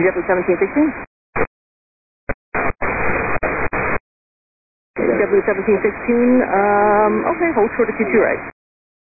JetBlue 1716. JetBlue 1716, okay, hold short of 22 right.